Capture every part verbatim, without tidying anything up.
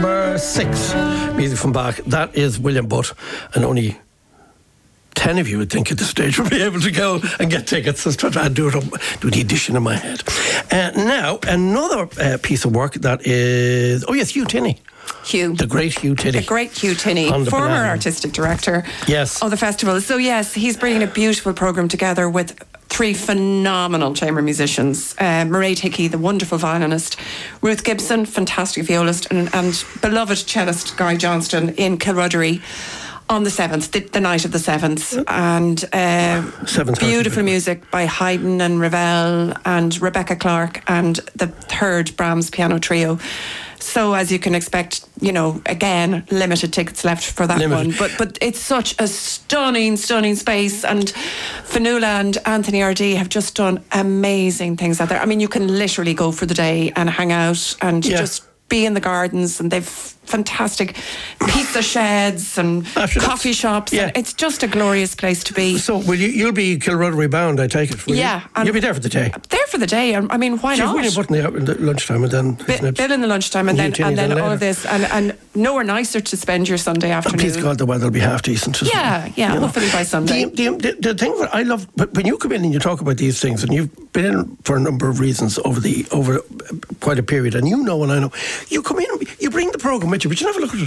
number six, music from Bach. That is William Butt, and only ten of you would think at this stage would be able to go and get tickets. Let's try to do it up, do the addition in my head. Uh, now, another uh, piece of work that is, oh yes, Hugh Tinney. Hugh. The great Hugh Tinney. The great Hugh Tinney, former banana. artistic director yes. of the festival. So yes, he's bringing a beautiful programme together with three phenomenal chamber musicians. Uh, Mairead Hickey, the wonderful violinist, Ruth Gibson, fantastic violist, and, and beloved cellist Guy Johnston in Kilruddery on the seventh, the, the night of the seventh. And uh, beautiful music by Haydn and Ravel and Rebecca Clark and the third Brahms piano trio. So as you can expect, you know, again, limited tickets left for that limited. one. But but it's such a stunning, stunning space. And Fionnuala and Anthony R D have just done amazing things out there. I mean, you can literally go for the day and hang out and yeah. just be in the gardens, and they've fantastic pizza sheds and Actually, coffee shops. Yeah. And it's just a glorious place to be. So will you, you'll be Kilruddery bound, I take it? Will yeah. You? You'll be there for the day? There for the day. I mean, why so not? William Butt in the lunchtime and then... Bill, Bill in the lunchtime and, and then, and then all of this. And, and nowhere nicer to spend your Sunday afternoon. And please God, the weather will be half decent. Yeah, yeah, you hopefully know. by Sunday. The, the, the, the thing that I love, when you come in and you talk about these things, and you've been in for a number of reasons over the over quite a period, and you know and I know, you come in, you bring the programme with you, but you never look at it.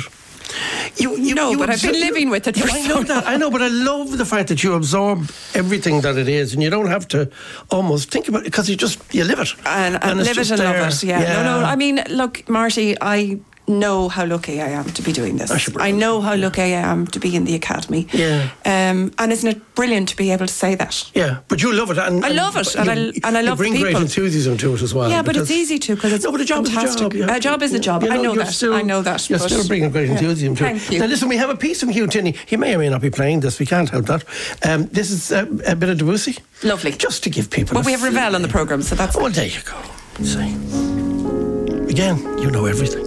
You, you, no, you but absorb, I've been living with it for I so know long. that, I know, but I love the fact that you absorb everything that it is, and you don't have to almost think about it, because you just, you live it. And, and, and live it and there. love it, yeah. yeah. No, no, I mean, look, Marty, I know how lucky I am to be doing this. I, I know how lucky I am to be in the Academy. Yeah. Um, and isn't it brilliant to be able to say that? Yeah, but you love it. And, I love it, and, you, I, and I love you bring people. great enthusiasm to it as well. Yeah, but it's easy to, because it's no, but a job fantastic. Is a job. A job is a job. You know, I know that. Still, I know that. You're still bringing great enthusiasm yeah. to it. Thank you. Now listen, we have a piece from Hugh Tinney. He may or may not be playing this. We can't help that. Um, this is a, a bit of Debussy. Lovely. Just to give people. But we have Ravel on the programme, so that's. Oh, well, there you go. See. Again, you know everything.